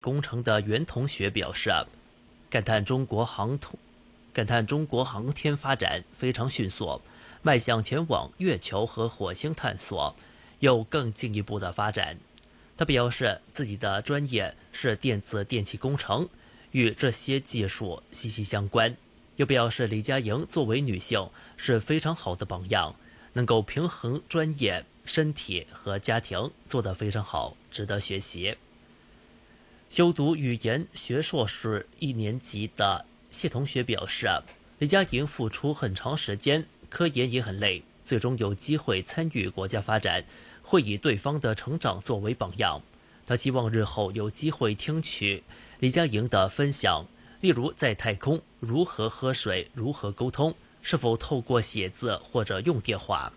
工程的袁同学表示，感叹中国航天发展非常迅速，迈向前往月球和火星探索，有更进一步的发展。他表示自己的专业是电子电气工程，与这些技术息息相关。又表示李佳莹作为女性是非常好的榜样，能够平衡专业、身体和家庭，做得非常好，值得学习。修读语言学硕士1年级的谢同学表示，李佳莹付出很长时间，科研也很累，最终有机会参与国家发展，会以对方的成长作为榜样。他希望日后有机会听取李佳莹的分享，例如在太空如何喝水、如何沟通，是否透过写字或者用电话。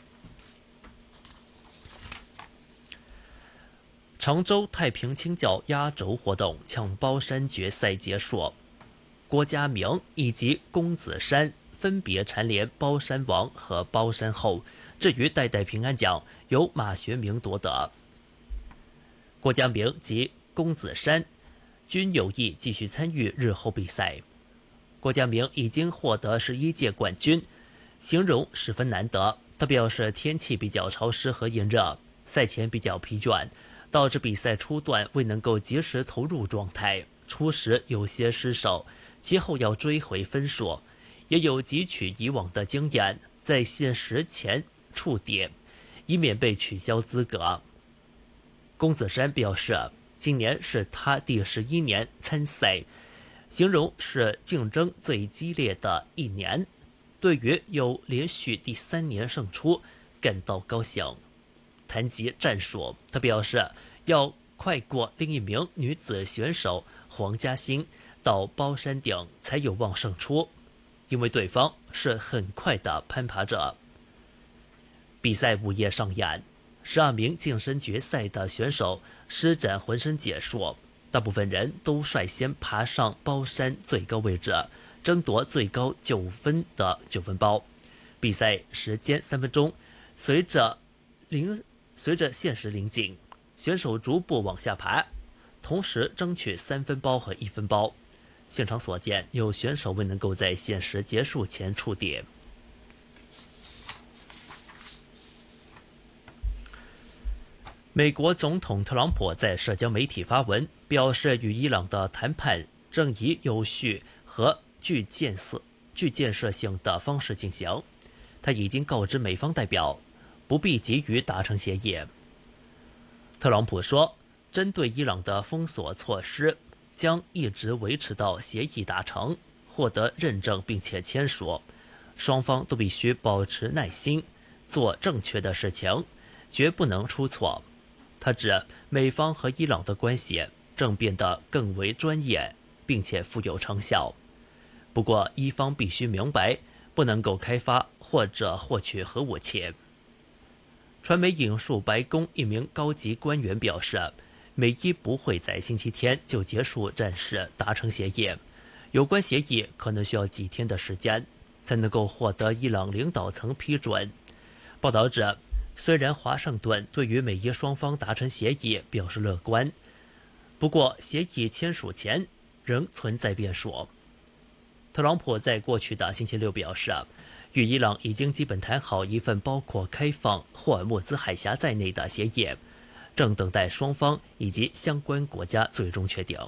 常州太平清醮压轴活动抢包山决赛结束，郭家明以及公子山分别蝉联包山王和包山后，至于代代平安奖由马学明夺得。郭家明及公子山均有意继续参与日后比赛。郭家明已经获得11届冠军，形容十分难得。他表示天气比较潮湿和炎热，赛前比较疲倦，导致比赛初段未能够及时投入状态，初时有些失手，其后要追回分数，也有汲取以往的经验，在限时前触点，以免被取消资格。公子山表示，今年是他第11年参赛，形容是竞争最激烈的一年，对于有连续第3年胜出感到高兴。谈及战术，他表示要快过另一名女子选手黄嘉欣到包山顶才有望胜出，因为对方是很快的攀爬者。比赛午夜上演，12名晋身决赛的选手施展浑身解数，大部分人都率先爬上包山最高位置，争夺最高9分的9分包。比赛时间3分钟，随着限时临近，选手逐步往下爬，同时争取3分包和1分包。现场所见，有选手未能够在限时结束前触点。美国总统特朗普在社交媒体发文，表示与伊朗的谈判正以有序和具建设性的方式进行。他已经告知美方代表，不必急于达成协议。特朗普说，针对伊朗的封锁措施将一直维持到协议达成、获得认证并且签署，双方都必须保持耐心，做正确的事情，绝不能出错。他指美方和伊朗的关系正变得更为专业，并且富有成效。不过，伊方必须明白，不能够开发或者获取核武器。传媒引述白宫一名高级官员表示，美伊不会在星期天就结束战事达成协议，有关协议可能需要几天的时间才能够获得伊朗领导层批准。报道指，虽然华盛顿对于美伊双方达成协议表示乐观，不过协议签署前仍存在变数。特朗普在过去的星期六表示，与伊朗已经基本谈好一份包括开放霍尔木兹海峡在内的协议，正等待双方以及相关国家最终确定。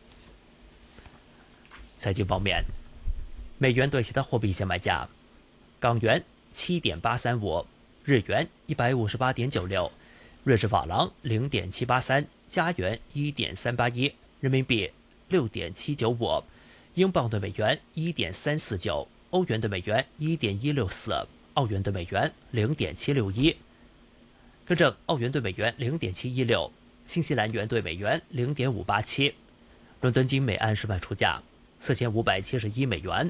财经方面，美元对其他货币现买价：港元7.835，日元158.96，瑞士法郎0.783，加元1.381，人民币6.795，英镑对美元1.349，欧元对美元1.164，澳元对美元0.761，更正，澳元对美元0.716，新西兰元对美元0.587。伦敦金每安士卖出价4571美元。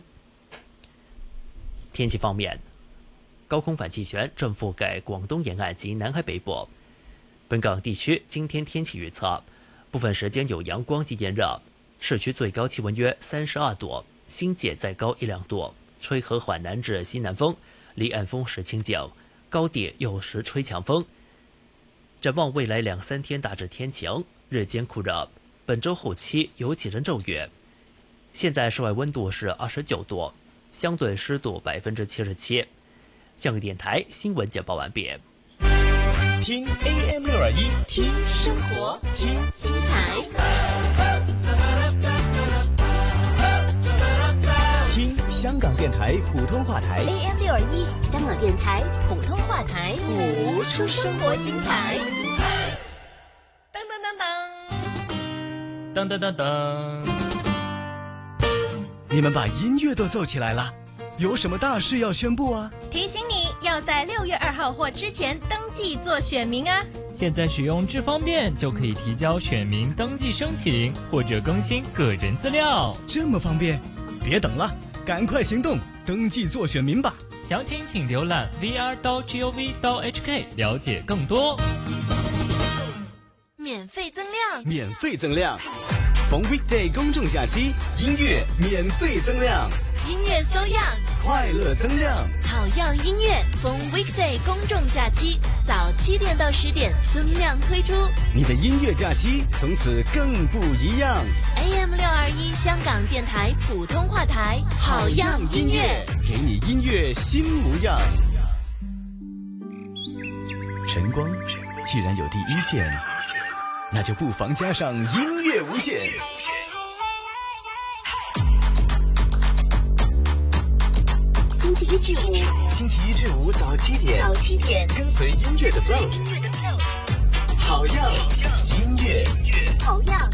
天气方面，高空反气旋正覆盖广东沿岸及南海北部。本港地区今天天气预测，部分时间有阳光及炎热，市区最高气温约32度，新界再高1-2度，吹和缓南至西南风，离岸风势清劲，高地有时吹强风。展望未来2-3天大致天晴，日间酷热， 本周后期有几阵骤雨。现在室外温度是29度，相对湿度77%。香港电台新闻简报完毕。 听 AM621， 听生活，听精彩， 听香港电台普通话台 AM621，香港电台普通话台， 谱出生活精彩。 噔噔噔噔， 噔噔噔噔， 你们把音乐都奏起来了，有什么大事要宣布啊？ 提醒你要在6月2号或之前登记做选民啊！ 现在使用智方便就可以提交选民登记申请或者更新个人资料， 这么方便，别等了，赶快行动，登记做选民吧！ 详情请浏览 vr.gov.hk 了解更多。 免费增量， 免费增量，逢 weekday 公众假期，音乐免费增量， 音乐搜样， 快乐增量， 好样音乐，逢 weekday 公众假期，早7点到10点增量推出， 你的音乐假期从此更不一样。 AM621香港电台普通话台，好样音乐， 给你音乐新模样。晨光既然有第一线，那就不妨加上音乐无限。 星期一至五早7点， 跟随音乐的 flow，好样音乐， 好样